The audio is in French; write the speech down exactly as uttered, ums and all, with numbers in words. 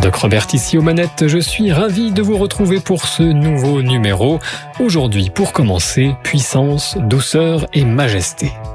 Doc Robert ici aux manettes, je suis ravi de vous retrouver pour ce nouveau numéro. Aujourd'hui, pour commencer, puissance, douceur et majesté.